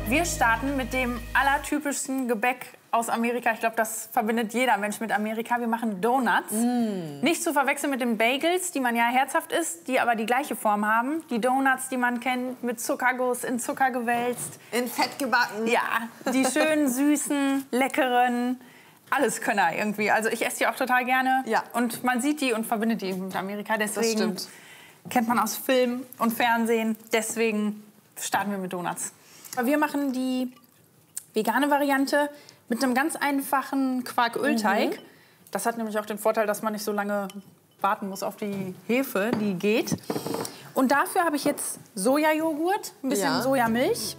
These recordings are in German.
Wir starten mit dem allertypischsten Gebäck aus Amerika. Ich glaube, das verbindet jeder Mensch mit Amerika. Wir machen Donuts. Nicht zu verwechseln mit den Bagels, die man ja herzhaft isst, die aber die gleiche Form haben. Die Donuts, die man kennt, mit Zuckerguss, in Zucker gewälzt. In Fett gebacken. Ja, die schönen, süßen, leckeren, Alleskönner irgendwie. Also ich esse die auch total gerne. Ja. Und man sieht die und verbindet die mit Amerika. Deswegen Das stimmt. kennt man aus Film und Fernsehen. Deswegen starten wir mit Donuts. Wir machen die vegane Variante mit einem ganz einfachen Quarkölteig. Das hat nämlich auch den Vorteil, dass man nicht so lange warten muss auf die Hefe, die geht. Und dafür habe ich jetzt Sojajoghurt, ein bisschen Sojamilch,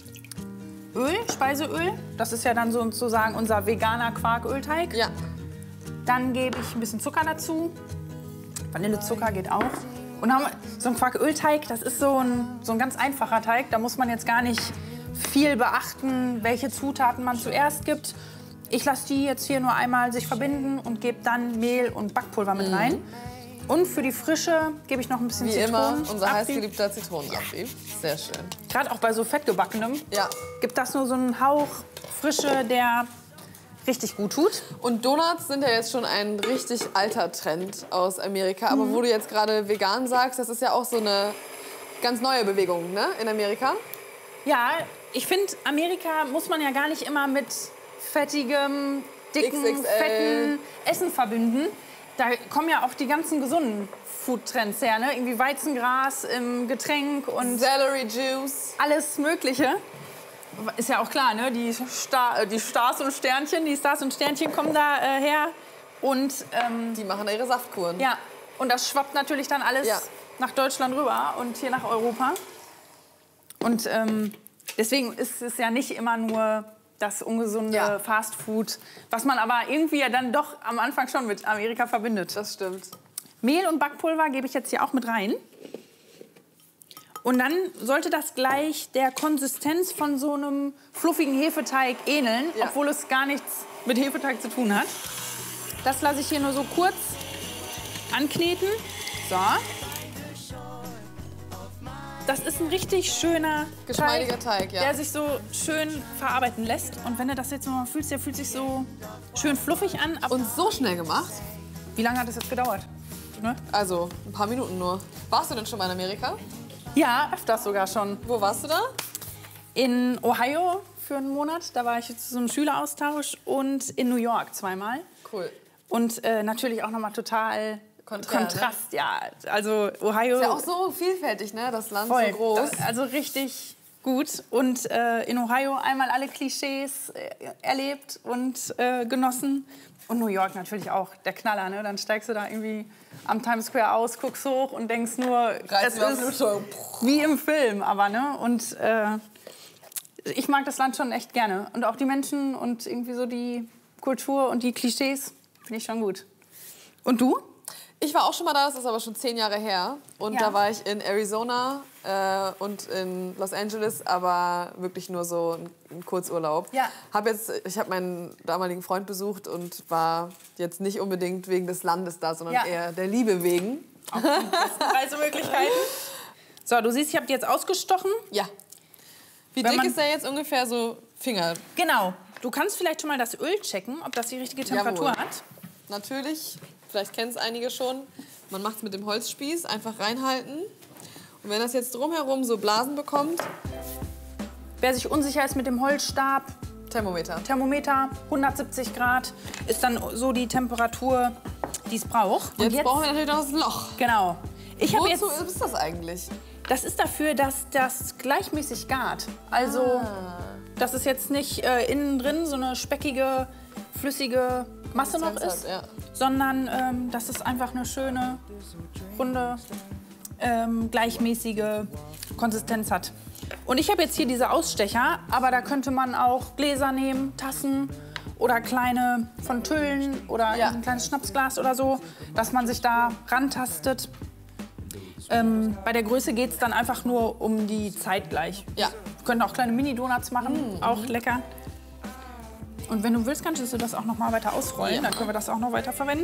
Öl, Speiseöl. Das ist ja dann sozusagen unser veganer Quarkölteig. Ja. Dann gebe ich ein bisschen Zucker dazu. Vanillezucker geht auch. Und dann haben wir so ein Quarkölteig, das ist so ein ganz einfacher Teig. Da muss man jetzt gar nicht viel beachten, welche Zutaten man zuerst gibt. Ich lasse die jetzt hier nur einmal sich verbinden und gebe dann Mehl und Backpulver mit rein. Und für die Frische gebe ich noch ein bisschen Wie Zitronen. immer, unser heißgeliebter Zitronenabrieb. Sehr schön. Gerade auch bei so fettgebackenem Ja. gibt das nur so einen Hauch Frische, der richtig gut tut. Und Donuts sind ja jetzt schon ein richtig alter Trend aus Amerika. Aber wo du jetzt gerade vegan sagst, das ist ja auch so eine ganz neue Bewegung, ne, in Amerika. Ja, ich finde, Amerika muss man ja gar nicht immer mit fettigem, dicken, XXL. fetten Essen verbinden. Da kommen ja auch die ganzen gesunden Food-Trends her, ne? Irgendwie Weizengras im Getränk und Celery Juice. alles Mögliche. Ist ja auch klar, ne? Die Stars und Sternchen kommen da her. Und Die machen da ihre Saftkuren. ja, und das schwappt natürlich dann alles nach Deutschland rüber und hier nach Europa. Und deswegen ist es ja nicht immer nur das ungesunde Fastfood, was man aber irgendwie ja dann doch am Anfang schon mit Amerika verbindet. Das stimmt. Mehl und Backpulver gebe ich jetzt hier auch mit rein. Und dann sollte das gleich der Konsistenz von so einem fluffigen Hefeteig ähneln, obwohl es gar nichts mit Hefeteig zu tun hat. Das lasse ich hier nur so kurz ankneten. So. Das ist ein richtig schöner Geschmeidiger Teig, ja. der sich so schön verarbeiten lässt. Und wenn du das jetzt mal fühlst, der fühlt sich so schön fluffig an. Und so schnell gemacht. Wie lange hat das jetzt gedauert? Ne? Also, ein paar Minuten nur. Warst du denn schon mal in Amerika? Ja, öfters sogar schon. Wo warst du da? In Ohio für einen Monat, da war ich jetzt zu so einem Schüleraustausch. Und in New York zweimal. Cool. Und natürlich auch nochmal total Kontrast. Ne? Ja, also Ohio... Ist ja auch so vielfältig, ne? Das Land voll. so groß. Also richtig gut. Und in Ohio einmal alle Klischees erlebt und genossen. Und New York natürlich auch der Knaller. Ne? Dann steigst du da irgendwie am Times Square aus, guckst hoch und denkst nur, es ist wie im Film. Aber, ne? Und ich mag das Land schon echt gerne. Und auch die Menschen und irgendwie so die Kultur und die Klischees finde ich schon gut. Und du? Ich war auch schon mal da, das ist aber schon 10 Jahre her. Und da war ich in Arizona und in Los Angeles, aber wirklich nur so ein Kurzurlaub. Ja. Ich habe meinen damaligen Freund besucht und war jetzt nicht unbedingt wegen des Landes da, sondern eher der Liebe wegen. Auch die besten Reisemöglichkeiten. So, du siehst, ich habe die jetzt ausgestochen. Ja. Wie dick ist der jetzt ungefähr so Finger? Genau. Du kannst vielleicht schon mal das Öl checken, ob das die richtige Temperatur Jawohl. hat. Natürlich, vielleicht kennen es einige schon. Man macht es mit dem Holzspieß, einfach reinhalten. Und wenn das jetzt drumherum so Blasen bekommt, Wer sich unsicher ist mit dem Holzstab, Thermometer. Thermometer, 170 Grad, ist dann so die Temperatur, die es braucht. Und Jetzt brauchen wir natürlich noch das Loch. Genau. Ich habe jetzt, Wozu ist das eigentlich? das ist dafür, dass das gleichmäßig gart. Also, dass es jetzt nicht innen drin so eine speckige, flüssige Masse noch ist, sondern dass es einfach eine schöne, runde, gleichmäßige Konsistenz hat. Und ich habe jetzt hier diese Ausstecher, aber da könnte man auch Gläser nehmen, Tassen oder kleine von Tüllen oder ein kleines Schnapsglas oder so, dass man sich da rantastet. Bei der Größe geht es dann einfach nur um die Zeit gleich. Ja. Wir können auch kleine Mini-Donuts machen, auch lecker. Und wenn du willst, kannst du das auch noch mal weiter ausrollen. Dann können wir das auch noch weiter verwenden.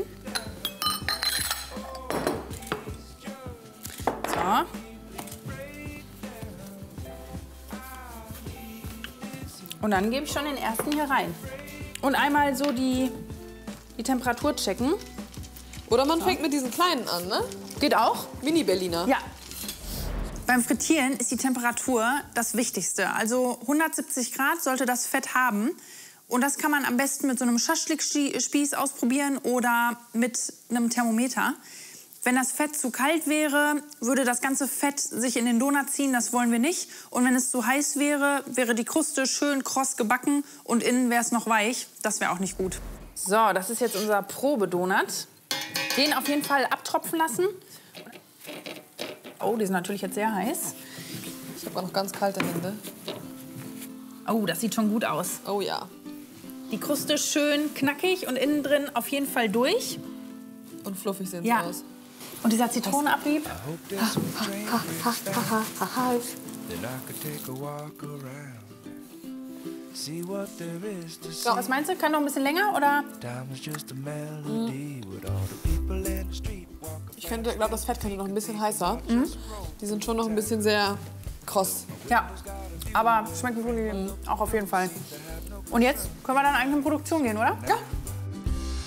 So. Und dann gebe ich schon den ersten hier rein. Und einmal so die Temperatur checken. Oder man fängt mit diesen kleinen an, ne? Geht auch? Mini-Berliner. Ja. Beim Frittieren ist die Temperatur das Wichtigste. Also 170 Grad sollte das Fett haben. Und das kann man am besten mit so einem Schaschlik-Spieß ausprobieren oder mit einem Thermometer. Wenn das Fett zu kalt wäre, würde das ganze Fett sich in den Donut ziehen. Das wollen wir nicht. Und wenn es zu heiß wäre, wäre die Kruste schön kross gebacken und innen wäre es noch weich. Das wäre auch nicht gut. So, das ist jetzt unser Probedonut. Den auf jeden Fall abtropfen lassen. Oh, die sind natürlich jetzt sehr heiß. Ich habe auch noch ganz kalte Hände. Oh, das sieht schon gut aus. Oh ja. Die Kruste schön knackig und innen drin auf jeden Fall durch. Und fluffig sehen sie Ja. aus. Und dieser Zitronenabrieb. So, was meinst du? Kann noch ein bisschen länger oder? Ich glaube, das Fett könnte noch ein bisschen heißer. Die sind schon noch ein bisschen sehr kross. Ja, aber schmeckt auch auf jeden Fall. Und jetzt können wir dann eigentlich in Produktion gehen, oder? Ja.